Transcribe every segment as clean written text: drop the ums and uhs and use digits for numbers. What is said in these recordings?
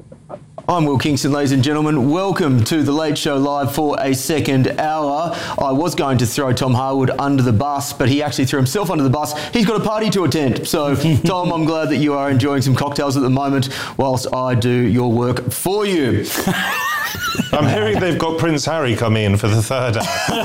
I'm Will Kingston, ladies and gentlemen. Welcome to The Late Show Live for a second hour. I was going to throw Tom Harwood under the bus, but he actually threw himself under the bus. He's got a party to attend. So, Tom, I'm glad that you are enjoying some cocktails at the moment whilst I do your work for you. I'm hearing they've got Prince Harry coming in for the third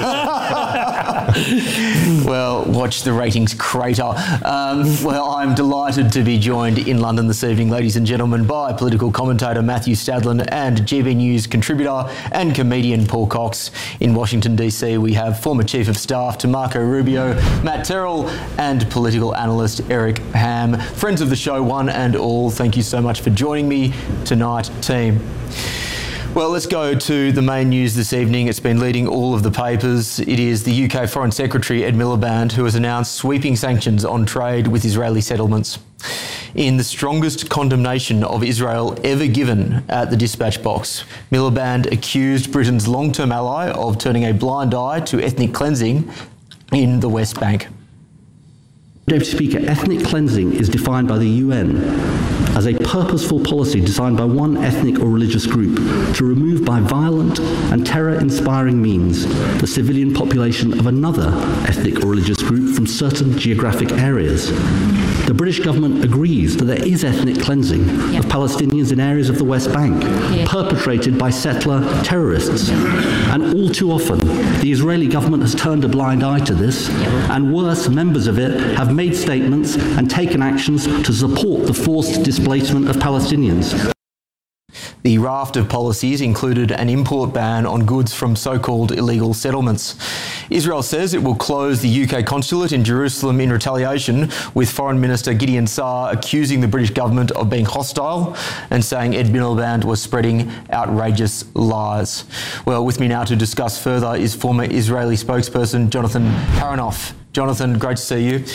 hour. Well, watch the ratings crater. Well, I'm delighted to be joined in London this evening, ladies and gentlemen, by political commentator Matthew Stadlen and GB News contributor and comedian Paul Cox. In Washington, D.C., we have former Chief of Staff to Marco Rubio, Matt Terrell, and political analyst Eric Ham. Friends of the show, one and all, thank you so much for joining me tonight, team. Well, let's go to the main news this evening. It's been leading all of the papers. It is the UK Foreign Secretary Ed Miliband who has announced sweeping sanctions on trade with Israeli settlements. In the strongest condemnation of Israel ever given at the dispatch box, Miliband accused Britain's long-term ally of turning a blind eye to ethnic cleansing in the West Bank. Deputy Speaker, ethnic cleansing is defined by the UN as a purposeful policy designed by one ethnic or religious group to remove by violent and terror-inspiring means the civilian population of another ethnic or religious group from certain geographic areas. The British government agrees that there is ethnic cleansing of Palestinians in areas of the West Bank perpetrated by settler terrorists. And all too often, the Israeli government has turned a blind eye to this, and worse, members of it have made statements and taken actions to support the forced displacement of Palestinians. The raft of policies included an import ban on goods from so-called illegal settlements. Israel says it will close the UK consulate in Jerusalem in retaliation, with Foreign Minister Gideon Saar accusing the British government of being hostile and saying Ed Miliband was spreading outrageous lies. Well, with me now to discuss further is former Israeli spokesperson Jonathan Haranoff. Jonathan, great to see you.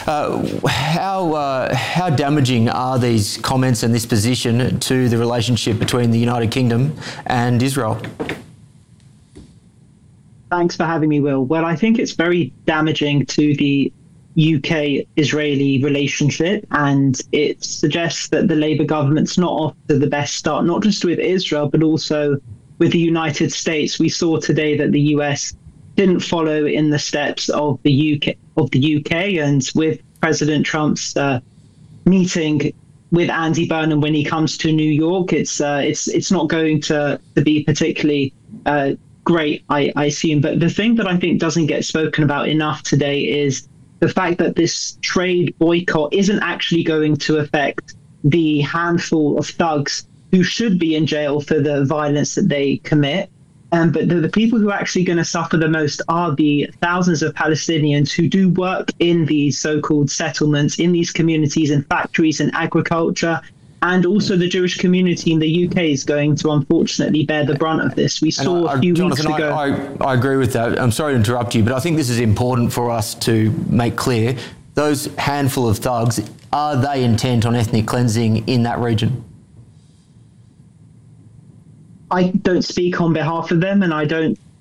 How damaging are these comments and this position to the relationship between the United Kingdom and Israel? Thanks for having me, Will. Well, I think it's very damaging to the UK-Israeli relationship, and it suggests that the Labour government's not off to the best start, not just with Israel, but also with the United States. We saw today that the US didn't follow in the steps of the UK, and with President Trump's meeting with Andy Burnham when he comes to New York, it's not going to be particularly great, I assume. But the thing that I think doesn't get spoken about enough today is the fact that this trade boycott isn't actually going to affect the handful of thugs who should be in jail for the violence that they commit. But the people who are actually going to suffer the most are the thousands of Palestinians who do work in these so-called settlements, in these communities, in factories and agriculture. And also the Jewish community in the UK is going to unfortunately bear the brunt of this. We saw a few weeks ago. I agree with that. I'm sorry to interrupt you, but I think this is important for us to make clear. Those handful of thugs, are they intent on ethnic cleansing in that region? I don't speak on behalf of them, and I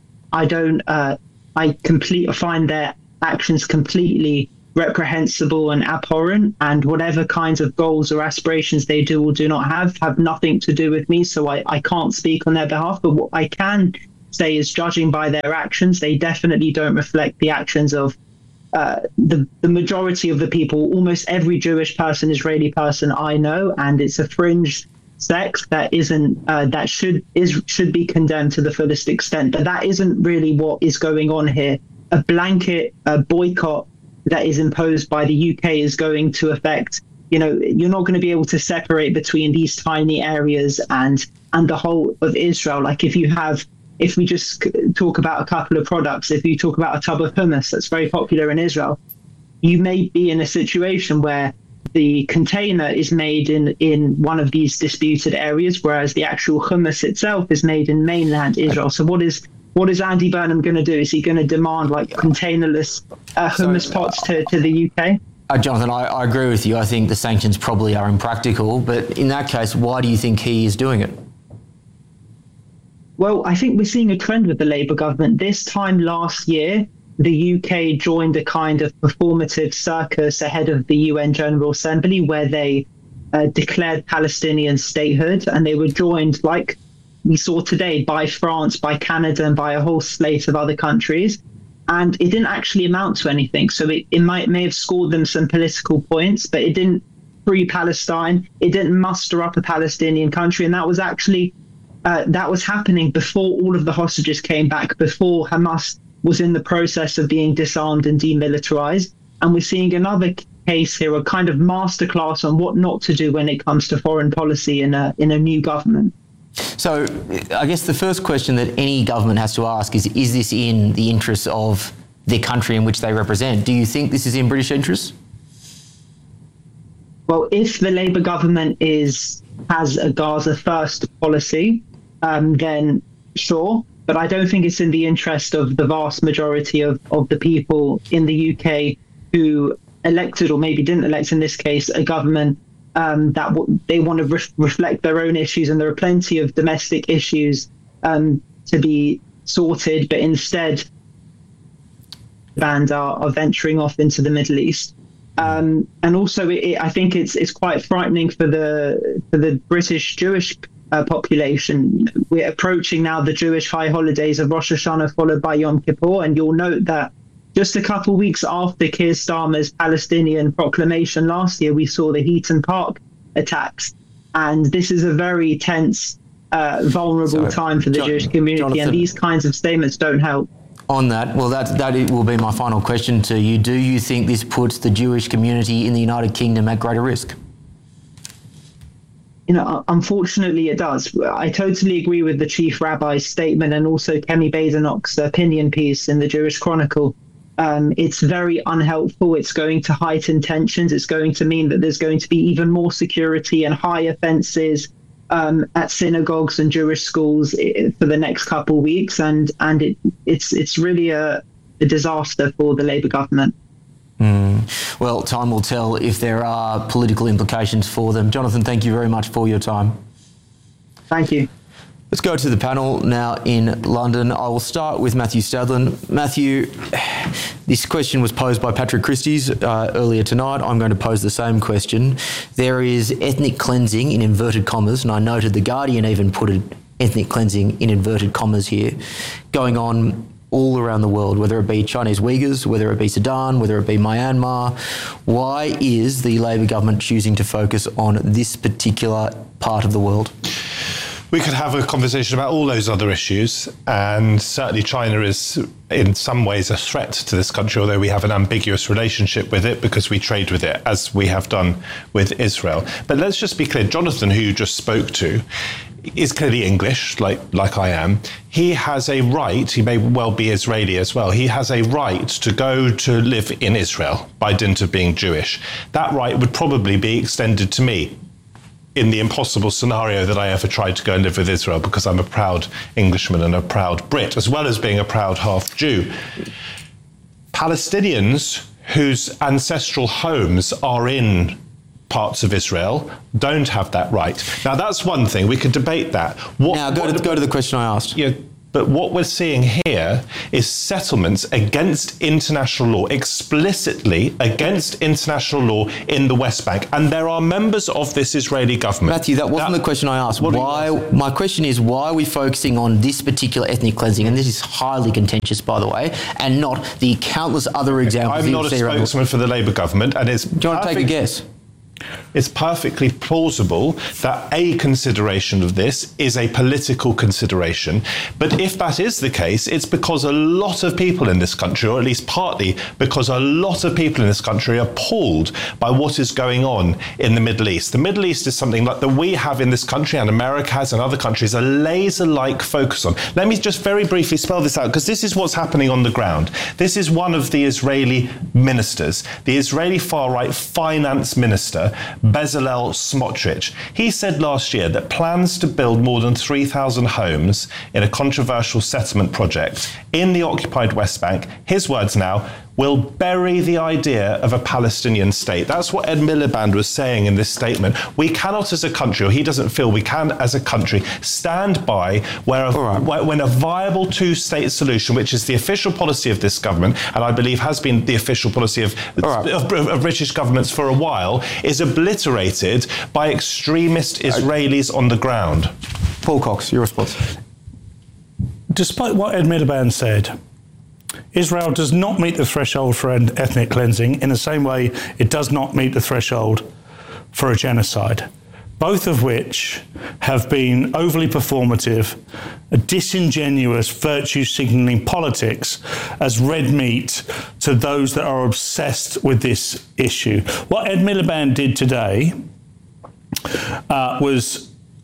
find their actions completely reprehensible and abhorrent, and whatever kinds of goals or aspirations they do or do not have nothing to do with me, so I can't speak on their behalf. But what I can say is, judging by their actions, they definitely don't reflect the actions of the majority of the people, almost every Jewish person, Israeli person I know, and it's a fringe sect that isn't that should be condemned to the fullest extent. But that isn't really what is going on here. A blanket boycott that is imposed by the UK is going to affect, you're not going to be able to separate between these tiny areas and the whole of Israel. Like if we just talk about a couple of products, if you talk about a tub of hummus that's very popular in Israel, you may be in a situation where the container is made in one of these disputed areas, whereas the actual hummus itself is made in mainland Israel. So what is Andy Burnham going to do? Is he going to demand like containerless hummus pots to the UK? Jonathan, I agree with you. I think the sanctions probably are impractical, but in that case, why do you think he is doing it? Well, I think we're seeing a trend with the Labour government. This time last year, the UK joined a kind of performative circus ahead of the UN General Assembly, where they declared Palestinian statehood, and they were joined, like we saw today, by France, by Canada, and by a whole slate of other countries. And it didn't actually amount to anything. So it may have scored them some political points, but it didn't free Palestine. It didn't muster up a Palestinian country. And that was actually, that was happening before all of the hostages came back, before Hamas was in the process of being disarmed and demilitarized. And we're seeing another case here, a kind of masterclass on what not to do when it comes to foreign policy in a new government. So I guess the first question that any government has to ask is this in the interests of the country in which they represent? Do you think this is in British interests? Well, if the Labour government has a Gaza first policy, then sure. But I don't think it's in the interest of the vast majority of the people in the UK who elected, or maybe didn't elect in this case, a government that they want to reflect their own issues. And there are plenty of domestic issues to be sorted, but instead band are venturing off into the Middle East. And also, I think it's quite frightening for the British Jewish population. We're approaching now the Jewish high holidays of Rosh Hashanah, followed by Yom Kippur, and you'll note that just a couple of weeks after Keir Starmer's Palestinian proclamation last year, we saw the Heaton Park attacks. And this is a very tense, vulnerable time for the Jewish community, Jonathan, and these kinds of statements don't help. On that, well, that will be my final question to you. Do you think this puts the Jewish community in the United Kingdom at greater risk? Unfortunately, it does. I totally agree with the Chief Rabbi's statement and also Kemi Badenoch's opinion piece in the Jewish Chronicle. It's very unhelpful. It's going to heighten tensions. It's going to mean that there's going to be even more security and higher fences at synagogues and Jewish schools for the next couple of weeks, and it's really a disaster for the Labour government. Well, time will tell if there are political implications for them. Jonathan, thank you very much for your time. Thank you. Let's go to the panel now in London. I will start with Matthew Stadlen. Matthew, this question was posed by Patrick Christie's earlier tonight. I'm going to pose the same question. There is ethnic cleansing in inverted commas, and I noted The Guardian even put ethnic cleansing in inverted commas here, going on all around the world, whether it be Chinese Uyghurs, whether it be Sudan, whether it be Myanmar. Why is the Labor government choosing to focus on this particular part of the world? We could have a conversation about all those other issues, and certainly China is in some ways a threat to this country, although we have an ambiguous relationship with it because we trade with it, as we have done with Israel. But let's just be clear, Jonathan, who you just spoke to, is clearly English, like I am. He has a right, he may well be Israeli as well, he has a right to go to live in Israel by dint of being Jewish. That right would probably be extended to me in the impossible scenario that I ever tried to go and live with Israel, because I'm a proud Englishman and a proud Brit, as well as being a proud half Jew. Palestinians whose ancestral homes are in parts of Israel don't have that right. Now, that's one thing. We could debate that. Go to the question I asked. Yeah, but what we're seeing here is settlements against international law, explicitly against international law in the West Bank. And there are members of this Israeli government. Matthew, that wasn't the question I asked. My question is, why are we focusing on this particular ethnic cleansing? And this is highly contentious, by the way, and not the countless other examples. I'm not a spokesman for the Labour government. And it's do you want to take a guess? It's perfectly plausible that a consideration of this is a political consideration. But if that is the case, it's because a lot of people in this country, or at least partly because a lot of people in this country are appalled by what is going on in the Middle East. The Middle East is something like that we have in this country, and America has, and other countries, a laser-like focus on. Let me just very briefly spell this out, because this is what's happening on the ground. This is one of the Israeli ministers, the Israeli far-right finance minister, Bezalel Smotrich. He said last year that plans to build more than 3,000 homes in a controversial settlement project in the occupied West Bank, his words now, will bury the idea of a Palestinian state. That's what Ed Miliband was saying in this statement. We cannot as a country, or he doesn't feel we can as a country, stand by when a viable two-state solution, which is the official policy of this government, and I believe has been the official policy of British governments for a while, is obliterated by extremist Israelis on the ground. Paul Cox, your response. Despite what Ed Miliband said, Israel does not meet the threshold for ethnic cleansing in the same way it does not meet the threshold for a genocide, both of which have been overly performative, disingenuous, virtue-signalling politics as red meat to those that are obsessed with this issue. What Ed Miliband did today was,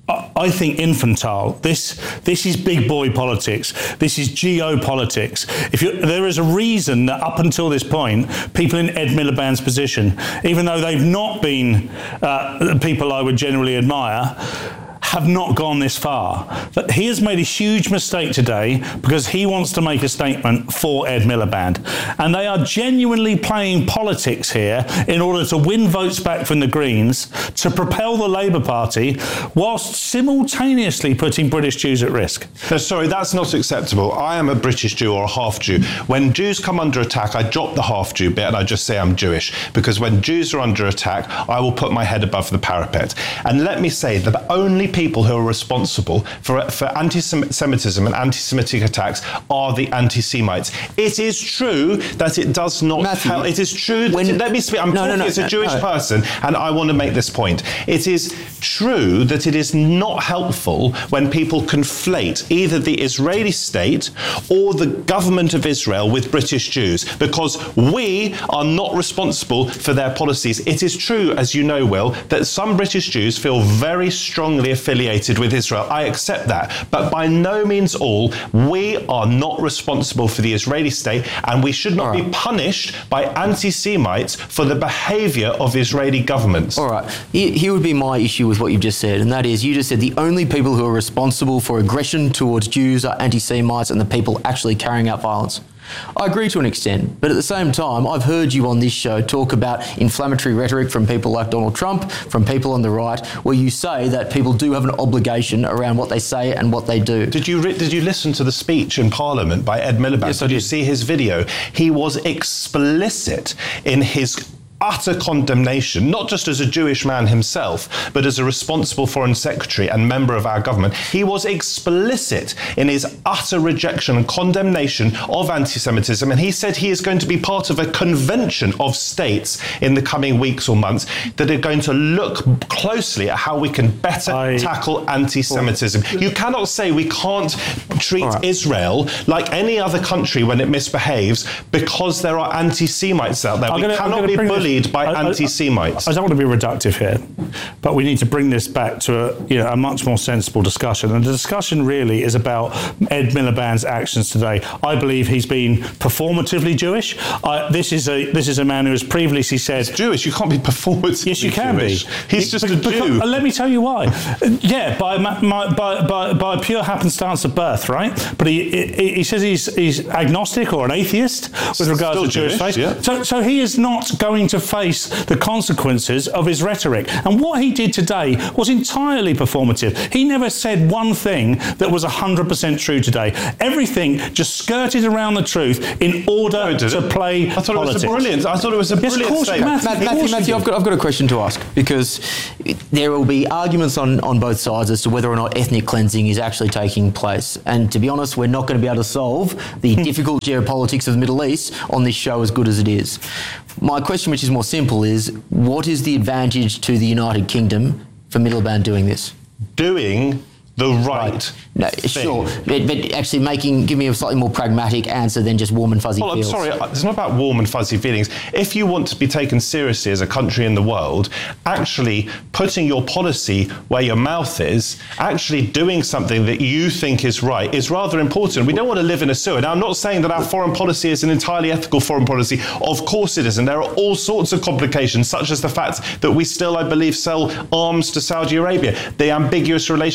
I think, infantile. This is big boy politics. This is geopolitics. There is a reason that up until this point, people in Ed Miliband's position, even though they've not been people I would generally admire, have not gone this far. But he has made a huge mistake today because he wants to make a statement for Ed Miliband. And they are genuinely playing politics here in order to win votes back from the Greens, to propel the Labour Party, whilst simultaneously putting British Jews at risk. No, sorry, that's not acceptable. I am a British Jew or a half Jew. When Jews come under attack, I drop the half Jew bit and I just say I'm Jewish. Because when Jews are under attack, I will put my head above the parapet. And let me say that the only people who are responsible for anti-Semitism and anti-Semitic attacks are the anti-Semites. It is true that it does not help. It is true. Let me speak. I'm talking as a Jewish person, and I want to make this point. It is true that it is not helpful when people conflate either the Israeli state or the government of Israel with British Jews, because we are not responsible for their policies. It is true, as you know, Will, that some British Jews feel very strongly affiliated with Israel. I accept that. But by no means all. We are not responsible for the Israeli state, and we should not be punished by anti-Semites for the behaviour of Israeli governments. All right. Here would be my issue with what you've just said, and that is, you just said the only people who are responsible for aggression towards Jews are anti-Semites and the people actually carrying out violence. I agree to an extent, but at the same time, I've heard you on this show talk about inflammatory rhetoric from people like Donald Trump, from people on the right, where you say that people do have an obligation around what they say and what they do. Did you listen to the speech in Parliament by Ed Miliband? Yes, I did. Did you see his video? He was explicit in his utter condemnation, not just as a Jewish man himself, but as a responsible foreign secretary and member of our government. He was explicit in his utter rejection and condemnation of anti-Semitism, and he said he is going to be part of a convention of states in the coming weeks or months that are going to look closely at how we can better tackle anti-Semitism. You cannot say we can't treat Israel like any other country when it misbehaves because there are anti-Semites out there. We cannot be bullied by anti-Semites. I don't want to be reductive here, but we need to bring this back to a much more sensible discussion. And the discussion really is about Ed Miliband's actions today. I believe he's been performatively Jewish. This is a man who has previously said... He's Jewish. You can't be performatively Yes, you can Jewish. be. He's just a Jew. Let me tell you why. Yeah, by pure happenstance of birth, right? But he says he's agnostic or an atheist with regards to Jewish faith. Yeah. So he is not going to face the consequences of his rhetoric. And what he did today was entirely performative. He never said one thing that was 100% true today. Everything just skirted around the truth in order to play I thought politics. It was brilliant. I thought it was a brilliant statement. Matthew, I've got a question to ask, because there will be arguments on both sides as to whether or not ethnic cleansing is actually taking place. And to be honest, we're not going to be able to solve the difficult geopolitics of the Middle East on this show, as good as it is. My question, which is more simple, is what is the advantage to the United Kingdom for Miliband doing this? Doing the right No, thing. sure, but actually give me a slightly more pragmatic answer than just warm and fuzzy feels. I'm sorry, it's not about warm and fuzzy feelings. If you want to be taken seriously as a country in the world, actually putting your policy where your mouth is, actually doing something that you think is right, is rather important. We don't want to live in a sewer. Now, I'm not saying that our foreign policy is an entirely ethical foreign policy. Of course it isn't. There are all sorts of complications, such as the fact that we still, I believe, sell arms to Saudi Arabia. The ambiguous relationship I've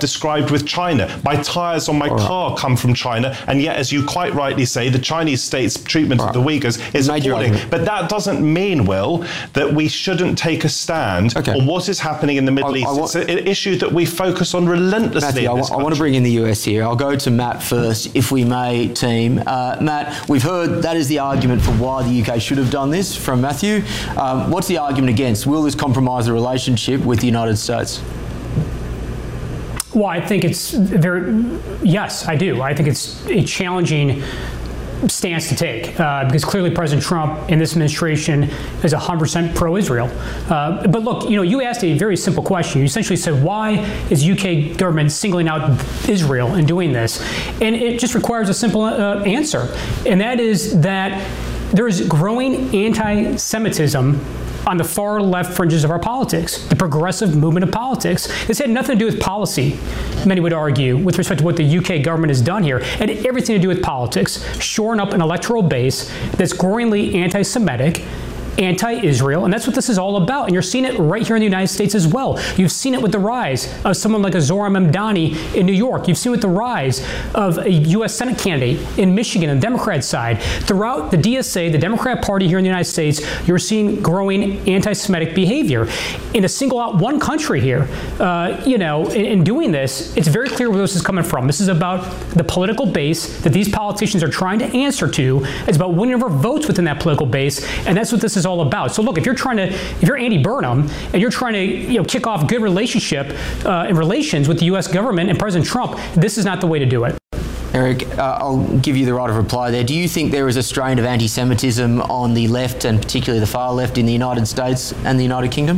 described with China. My tyres on my car come from China, and yet, as you quite rightly say, the Chinese state's treatment of the Uyghurs is appalling. But that doesn't mean, Will, that we shouldn't take a stand on what is happening in the Middle East. It's an issue that we focus on relentlessly. Matthew, I want to bring in the US here. I'll go to Matt first, if we may, team. Matt, we've heard that is the argument for why the UK should have done this from Matthew. What's the argument against? Will this compromise the relationship with the United States? Well, I think it's yes, I do. I think it's a challenging stance to take because clearly President Trump and this administration is 100% pro-Israel. But look, you asked a very simple question. You essentially said, why is UK government singling out Israel and doing this? And it just requires a simple answer. And that is that there is growing anti-Semitism on the far left fringes of our politics, the progressive movement of politics. This had nothing to do with policy, many would argue, with respect to what the UK government has done here. It had everything to do with politics, shoring up an electoral base that's growingly anti-Semitic, anti-Israel, and that's what this is all about. And you're seeing it right here in the United States as well. You've seen it with the rise of someone like a Zohran Mamdani in New York. You've seen it with the rise of a U.S. Senate candidate in Michigan on the Democrat side. Throughout the DSA, the Democrat Party here in the United States, you're seeing growing anti-Semitic behavior. In a single out one country here, in doing this, it's very clear where this is coming from. This is about the political base that these politicians are trying to answer to. It's about winning over votes within that political base, and that's what this is all about. So look, if you're Andy Burnham and you're trying to kick off good relationship and relations with the U.S. government and President Trump, this is not the way to do it. Eric, I'll give you the right of reply there. Do you think there is a strain of anti-Semitism on the left and particularly the far left in the United States and the United Kingdom?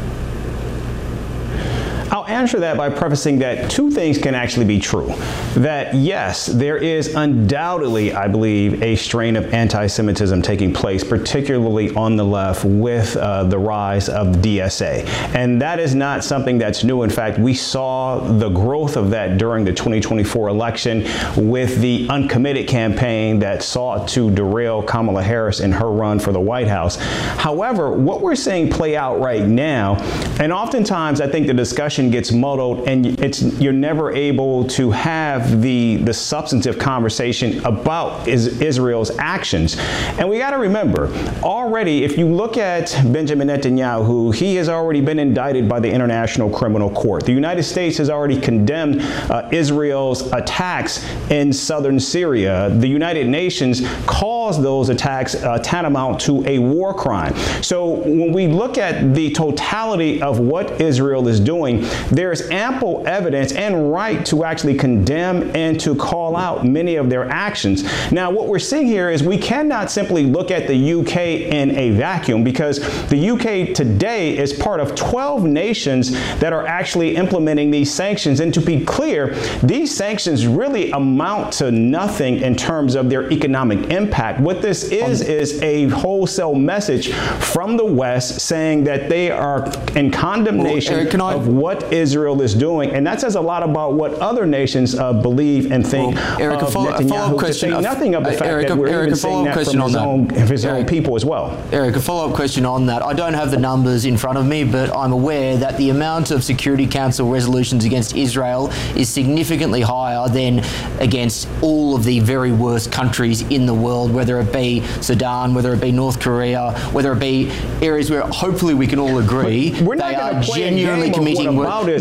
I'll answer that by prefacing that two things can actually be true. That yes, there is undoubtedly, I believe, a strain of anti-Semitism taking place, particularly on the left with the rise of DSA. And that is not something that's new. In fact, we saw the growth of that during the 2024 election with the Uncommitted campaign that sought to derail Kamala Harris in her run for the White House. However, what we're seeing play out right now, and oftentimes I think the discussion gets muddled and you're never able to have the substantive conversation about Israel's actions. And we got to remember, already, if you look at Benjamin Netanyahu, he has already been indicted by the International Criminal Court. The United States has already condemned Israel's attacks in southern Syria. The United Nations calls those attacks tantamount to a war crime. So when we look at the totality of what Israel is doing, there is ample evidence and right to actually condemn and to call out many of their actions. Now, what we're seeing here is we cannot simply look at the UK in a vacuum, because the UK today is part of 12 nations that are actually implementing these sanctions. And to be clear, these sanctions really amount to nothing in terms of their economic impact. What this is a wholesale message from the West saying that they are in condemnation of what Israel is doing, and that says a lot about what other nations believe and think. Eric, of Netanyahu, to say nothing of the fact that we're even saying that from his own people as well. Eric, a follow-up question on that. I don't have the numbers in front of me, but I'm aware that the amount of Security Council resolutions against Israel is significantly higher than against all of the very worst countries in the world, whether it be Sudan, whether it be North Korea, whether it be areas where hopefully we can all agree they are genuinely committing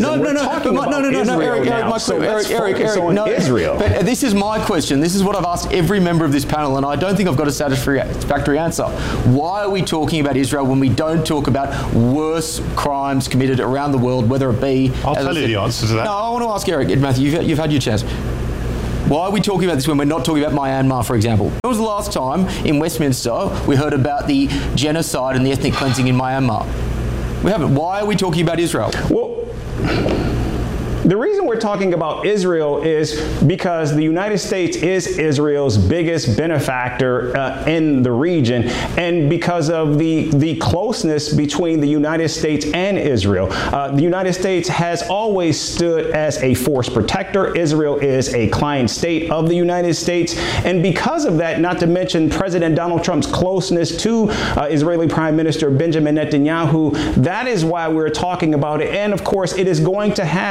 Israel. But this is my question. This is what I've asked every member of this panel, and I don't think I've got a satisfactory answer. Why are we talking about Israel when we don't talk about worse crimes committed around the world, whether it be... I'll tell you the answer to that. No, I want to ask Eric. Matthew, you've had your chance. Why are we talking about this when we're not talking about Myanmar, for example? When was the last time in Westminster we heard about the genocide and the ethnic cleansing in Myanmar? We haven't. Why are we talking about Israel? Well, the reason we're talking about Israel is because the United States is Israel's biggest benefactor in the region, and because of the closeness between the United States and Israel. The United States has always stood as a force protector. Israel is a client state of the United States, and because of that, not to mention President Donald Trump's closeness to Israeli Prime Minister Benjamin Netanyahu, that is why we're talking about it. And of course, it is going to have, I think,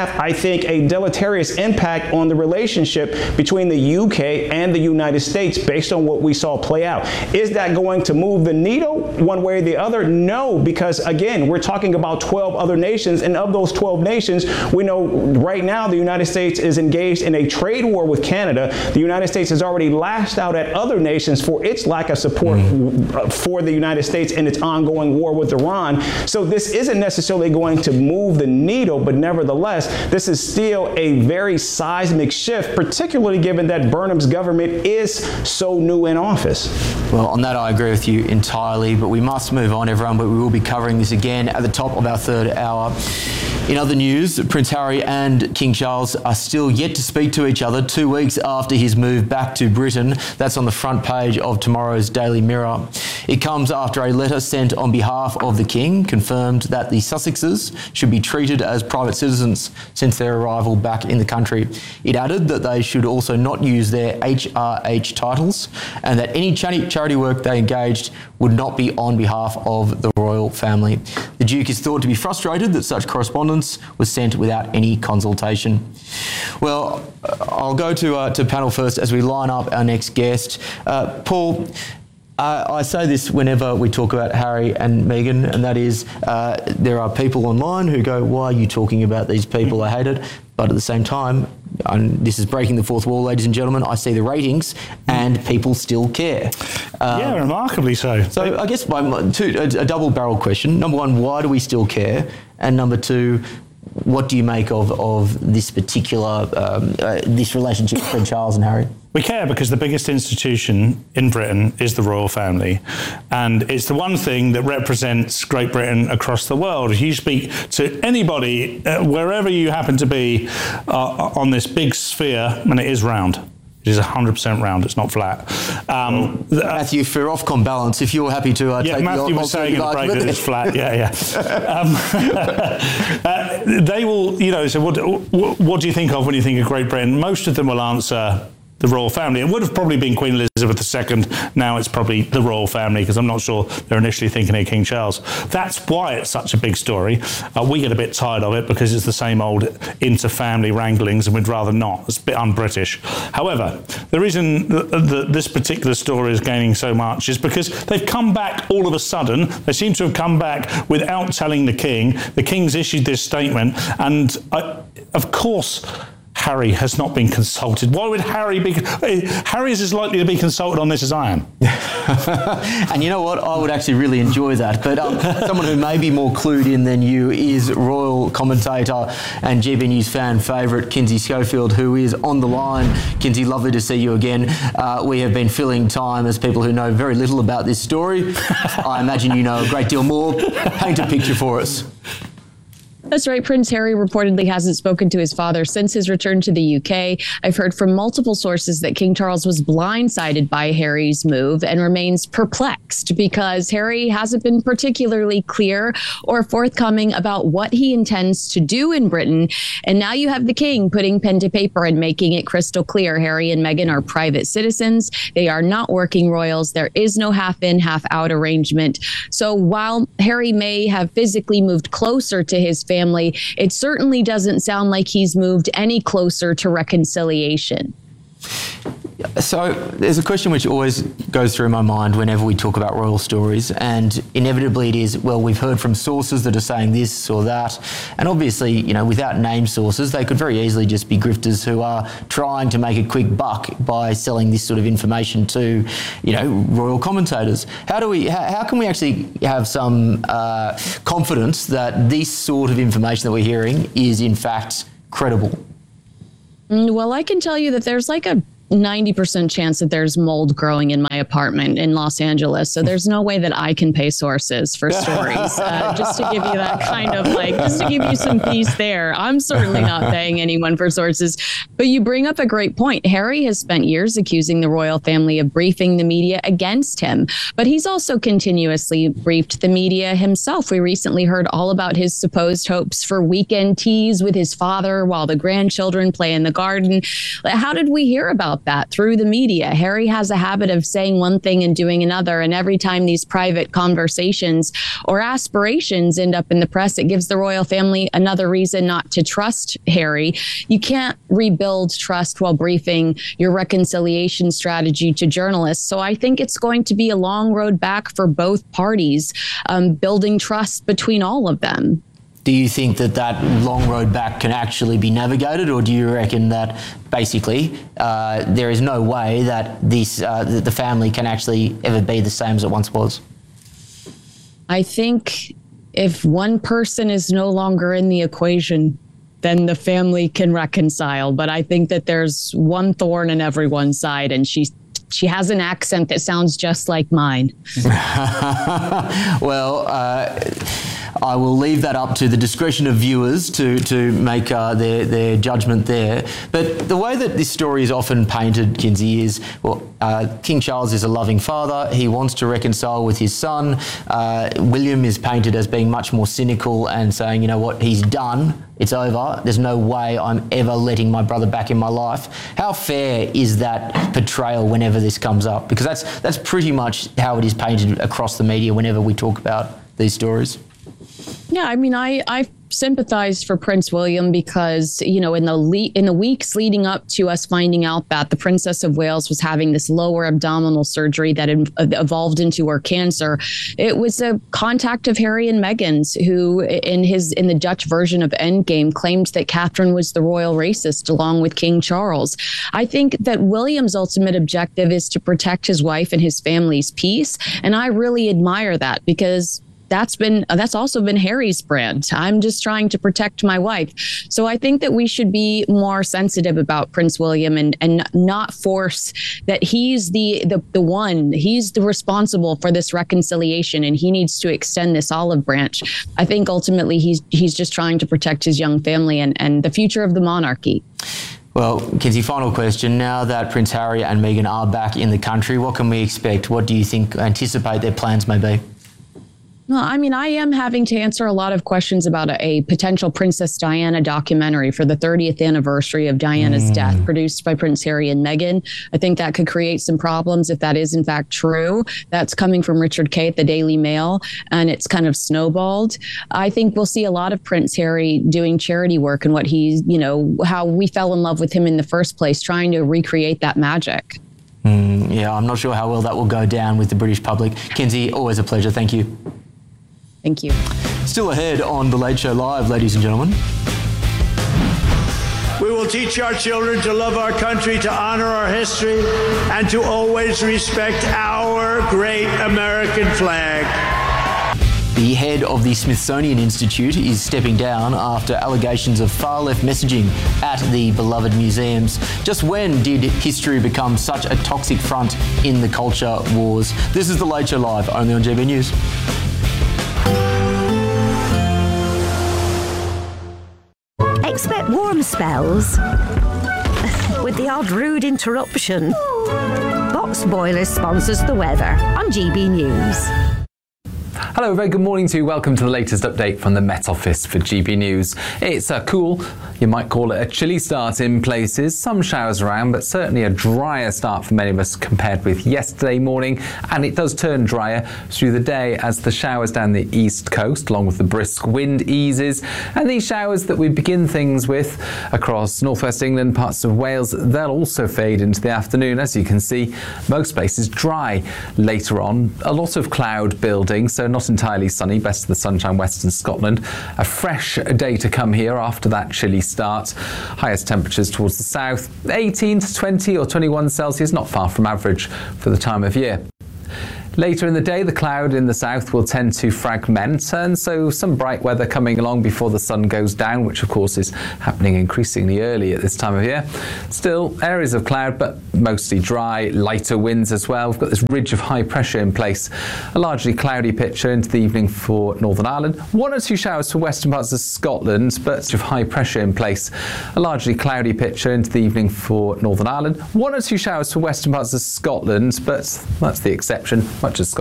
think, a deleterious impact on the relationship between the UK and the United States based on what we saw play out. Is that going to move the needle one way or the other? No, because again, we're talking about 12 other nations, and of those 12 nations, we know right now the United States is engaged in a trade war with Canada. The United States has already lashed out at other nations for its lack of support for the United States in its ongoing war with Iran. So this isn't necessarily going to move the needle, but nevertheless, this is still a very seismic shift, particularly given that Burnham's government is so new in office. Well, on that I agree with you entirely, but we must move on, everyone, but we will be covering this again at the top of our third hour. In other news, Prince Harry and King Charles are still yet to speak to each other 2 weeks after his move back to Britain. That's on the front page of tomorrow's Daily Mirror. It comes after a letter sent on behalf of the King confirmed that the Sussexes should be treated as private citizens since their arrival back in the country. It added that they should also not use their HRH titles and that any charity work they engaged would not be on behalf of the royal family. The Duke is thought to be frustrated that such correspondence was sent without any consultation. Well, I'll go to panel first as we line up our next guest. Paul, I say this whenever we talk about Harry and Meghan, and that is there are people online who go, why are you talking about these people? I hate it. But at the same time, and this is breaking the fourth wall, ladies and gentlemen, I see the ratings and people still care. Yeah, remarkably so. So I guess a double-barrel question. Number one, why do we still care? And number two, what do you make of this particular, this relationship between Charles and Harry? We care because the biggest institution in Britain is the royal family. And it's the one thing that represents Great Britain across the world. If you speak to anybody, wherever you happen to be on this big sphere, and it is round. It is 100% round, it's not flat. Matthew, for Ofcom balance, if you're happy to take Matthew was saying in the break that it's flat, they will, so what do you think of when you think of Great Britain? Most of them will answer the royal family. It would have probably been Queen Elizabeth II. Now it's probably the royal family, because I'm not sure they're initially thinking of King Charles. That's why it's such a big story. We get a bit tired of it because it's the same old inter-family wranglings, and we'd rather not. It's a bit un-British. However, the reason that this particular story is gaining so much is because they've come back all of a sudden. They seem to have come back without telling the King. The King's issued this statement, and of course, Harry has not been consulted. Why would Harry be? Harry is as likely to be consulted on this as I am. And you know what? I would actually really enjoy that. But someone who may be more clued in than you is royal commentator and GB News fan favourite, Kinsey Schofield, who is on the line. Kinsey, lovely to see you again. We have been filling time as people who know very little about this story. I imagine you know a great deal more. Paint a picture for us. That's right. Prince Harry reportedly hasn't spoken to his father since his return to the UK. I've heard from multiple sources that King Charles was blindsided by Harry's move and remains perplexed because Harry hasn't been particularly clear or forthcoming about what he intends to do in Britain. And now you have the King putting pen to paper and making it crystal clear. Harry and Meghan are private citizens. They are not working royals. There is no half in, half out arrangement. So while Harry may have physically moved closer to his family, it certainly doesn't sound like he's moved any closer to reconciliation. So there's a question which always goes through my mind whenever we talk about royal stories, and inevitably it is, well, we've heard from sources that are saying this or that, and obviously, without named sources, they could very easily just be grifters who are trying to make a quick buck by selling this sort of information to, royal commentators. How can we actually have some confidence that this sort of information that we're hearing is in fact credible? Well, I can tell you that there's like a 90% chance that there's mold growing in my apartment in Los Angeles. So there's no way that I can pay sources for stories. Just to give you that kind of just to give you some peace there. I'm certainly not paying anyone for sources. But you bring up a great point. Harry has spent years accusing the royal family of briefing the media against him. But he's also continuously briefed the media himself. We recently heard all about his supposed hopes for weekend teas with his father while the grandchildren play in the garden. How did we hear about that through the media. Harry has a habit of saying one thing and doing another. And every time these private conversations or aspirations end up in the press, it gives the royal family another reason not to trust Harry. You can't rebuild trust while briefing your reconciliation strategy to journalists. So I think it's going to be a long road back for both parties, building trust between all of them. Do you think that long road back can actually be navigated, or do you reckon that basically there is no way that the family can actually ever be the same as it once was? I think if one person is no longer in the equation, then the family can reconcile. But I think that there's one thorn in everyone's side, and she has an accent that sounds just like mine. Well, I will leave that up to the discretion of viewers to make their judgment there. But the way that this story is often painted, Kinsey, is, well, King Charles is a loving father. He wants to reconcile with his son. William is painted as being much more cynical and saying, you know what, he's done. It's over. There's no way I'm ever letting my brother back in my life. How fair is that portrayal whenever this comes up? Because that's pretty much how it is painted across the media whenever we talk about these stories. Yeah, I mean, I sympathize for Prince William because, you know, in the weeks leading up to us finding out that the Princess of Wales was having this lower abdominal surgery that evolved into her cancer, it was a contact of Harry and Meghan's, who in the Dutch version of Endgame claimed that Catherine was the royal racist along with King Charles. I think that William's ultimate objective is to protect his wife and his family's peace, and I really admire that because that's also been Harry's brand. I'm just trying to protect my wife. So I think that we should be more sensitive about Prince William and not force that he's the one. He's the responsible for this reconciliation, and he needs to extend this olive branch. I think ultimately he's just trying to protect his young family and the future of the monarchy. Well, Kinsey, final question. Now that Prince Harry and Meghan are back in the country, what can we expect? What do you anticipate their plans may be? Well, I mean, I am having to answer a lot of questions about a potential Princess Diana documentary for the 30th anniversary of Diana's death, produced by Prince Harry and Meghan. I think that could create some problems if that is in fact true. That's coming from Richard Kay at the Daily Mail, and it's kind of snowballed. I think we'll see a lot of Prince Harry doing charity work and what how we fell in love with him in the first place, trying to recreate that magic. Yeah, I'm not sure how well that will go down with the British public. Kinsey, always a pleasure. Thank you. Thank you. Still ahead on The Late Show Live, ladies and gentlemen. We will teach our children to love our country, to honor our history, and to always respect our great American flag. The head of the Smithsonian Institute is stepping down after allegations of far-left messaging at the beloved museums. Just when did history become such a toxic front in the culture wars? This is The Late Show Live, only on GB News. Expect warm spells with the odd rude interruption. Box Boilers sponsors the weather on GB News. Hello, very good morning to you. Welcome to the latest update from the Met Office for GB News. It's a cool, you might call it a chilly start in places. Some showers around, but certainly a drier start for many of us compared with yesterday morning. And it does turn drier through the day as the showers down the east coast, along with the brisk wind, eases. And these showers that we begin things with across northwest England, parts of Wales, they'll also fade into the afternoon. As you can see, most places dry later on. A lot of cloud building, so not entirely sunny, best of the sunshine western Scotland. A fresh day to come here after that chilly start. Highest temperatures towards the south, 18 to 20 or 21 Celsius, not far from average for the time of year. Later in the day, the cloud in the south will tend to fragment, and so some bright weather coming along before the sun goes down, which of course is happening increasingly early at this time of year. Still, areas of cloud, but mostly dry, lighter winds as well. We've got this ridge of high pressure in place. A largely cloudy picture into the evening for Northern Ireland. One or two showers for western parts of Scotland, but of high pressure in place. A largely cloudy picture into the evening for Northern Ireland. One or two showers for western parts of Scotland, but that's the exception. Much of Scotland